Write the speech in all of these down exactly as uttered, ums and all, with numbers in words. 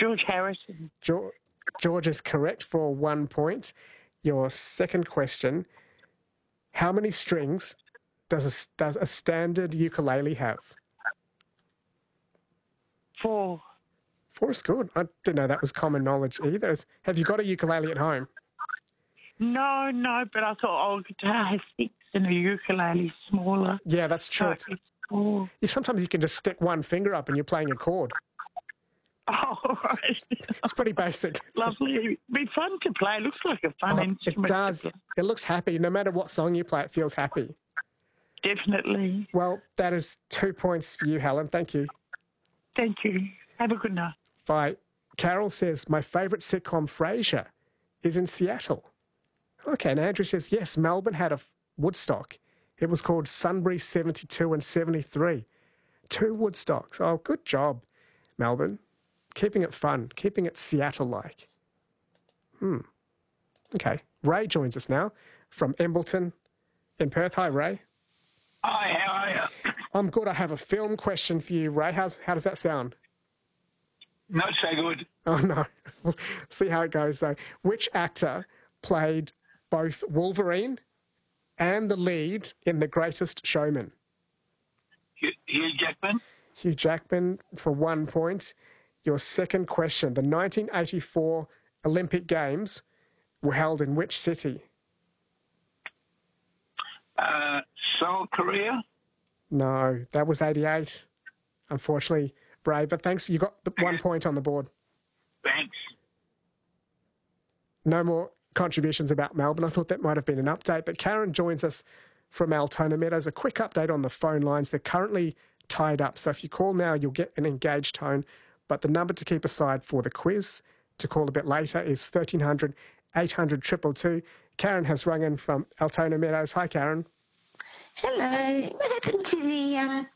George Harrison. George, George is correct for one point. Your second question, how many strings does a, does a standard ukulele have? Four. Four is good. I didn't know that was common knowledge either. Is- Have you got a ukulele at home? No, no, but I thought, oh, guitar has six and a ukulele smaller. Yeah, that's true. So It's- it's four. yeah, sometimes you can just stick one finger up and you're playing a chord. Oh, right. It's pretty basic. Lovely. It'd be fun to play. It looks like a fun Oh, it instrument. does. It looks happy. No matter what song you play, it feels happy. Definitely. Well, that is two points for you, Helen. Thank you. Thank you. Have a good night. Bye. Carol says, my favourite sitcom, Frasier, is in Seattle. Okay, and Andrew says, yes, Melbourne had a Woodstock. It was called Sunbury seventy-two and seventy-three. Two Woodstocks. Oh, good job, Melbourne. Keeping it fun, keeping it Seattle-like. Hmm. Okay. Ray joins us now from Embleton in Perth. Hi, Ray. Hi, how are you? I'm good. I have a film question for you, Ray. How's, how does that sound? Not so good. Oh, no. We'll see how it goes, though. Which actor played both Wolverine and the lead in The Greatest Showman? Hugh, Hugh Jackman? Hugh Jackman for one point. Your second question. The nineteen eighty-four Olympic Games were held in which city? Uh, Seoul, Korea? No, that was eighty-eight. Unfortunately, Ray, but thanks. You got the one point on the board. Thanks. No more contributions about Melbourne. I thought that might have been an update, but Karen joins us from Altona Meadows. A quick update on the phone lines. They're currently tied up, so if you call now, you'll get an engaged tone. But the number to keep aside for the quiz to call a bit later is thirteen hundred, eight hundred, two two two. Karen has rung in from Altona Meadows. Hi, Karen. Hello. What happened to the um,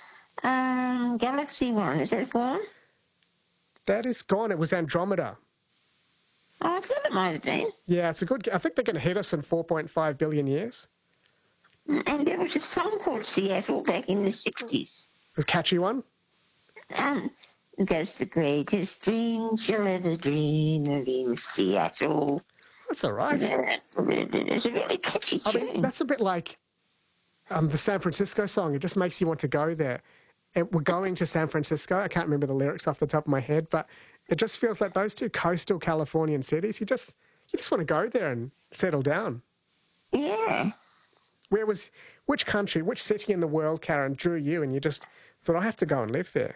um, Galaxy one? Is that gone? That is gone. It was Andromeda. Oh, I thought it might have been. Yeah, it's a good... I think they're going to hit us in four point five billion years. And there was a song called Seattle back in the sixties. It was a catchy one. Um, it goes the greatest dream you'll ever dream of in Seattle. That's all right. It's a really catchy I tune. mean, that's a bit like um, the San Francisco song. It just makes you want to go there. And we're going to San Francisco. I can't remember the lyrics off the top of my head, but it just feels like those two coastal Californian cities. You just you just want to go there and settle down. Yeah. Where was which country, which city in the world, Karen, drew you, and you just thought, I have to go and live there?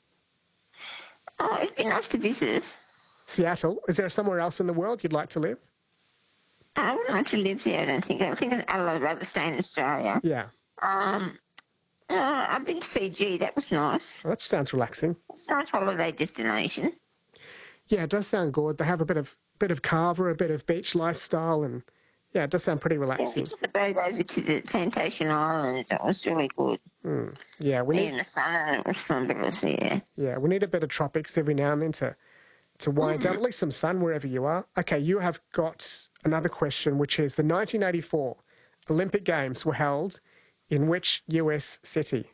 Oh, it'd be nice to visit. Seattle. Is there somewhere else in the world you'd like to live? I wouldn't like to live there, I don't think. I think I'd rather stay in Australia. Yeah. Um, uh, I've been to Fiji. That was nice. Well, that sounds relaxing. It's a nice holiday destination. Yeah, it does sound good. They have a bit of bit of carver, a bit of beach lifestyle, and yeah, it does sound pretty Yeah, we relaxing. took the boat over to the Plantation Island. It was really good. Mm. Yeah, we Me need in the sun, and it was fabulous, yeah. yeah we need a bit of tropics every now and then to to wind down. At least some sun wherever you are. Okay, you have got another question, which is the nineteen eighty-four Olympic Games were held in which U S city?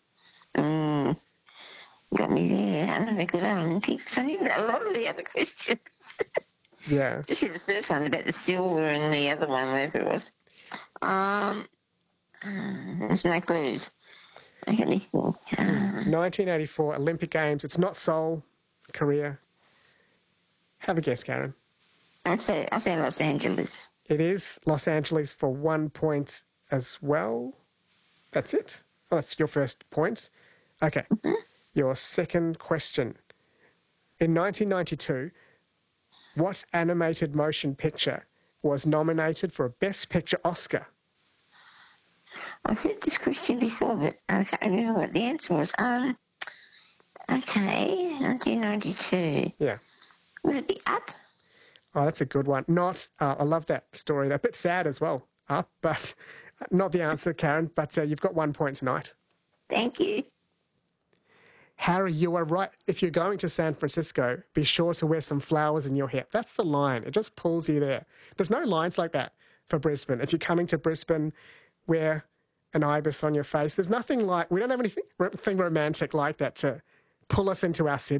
Mm. Got me there. I'm a good Olympics. I knew a lot of the other questions. Yeah. Just the first one about the silver and the other one, whatever it was. Um, uh, there's no clues. I can only think. Uh, nineteen eighty-four Olympic Games. It's not Seoul, Korea. Have a guess, Karen. I'll say, I'll say Los Angeles. It is Los Angeles for one point as well. That's it. Oh, that's your first point. Okay. Mm-hmm. Your second question. In nineteen ninety-two, what animated motion picture was nominated for a Best Picture Oscar? I've heard this question before, but I can't remember what the answer was. Um, okay, nineteen ninety-two. Yeah. Would it be Up? Oh, that's a good one. Not, uh, I love that story. A bit sad as well, up, but not the answer, Karen. But uh, you've got one point tonight. Thank you. Harry, you are right. If you're going to San Francisco, be sure to wear some flowers in your hair. That's the line. It just pulls you there. There's no lines like that for Brisbane. If you're coming to Brisbane, wear an ibis on your face. There's nothing like, we don't have anything, anything romantic like that to pull us into our city.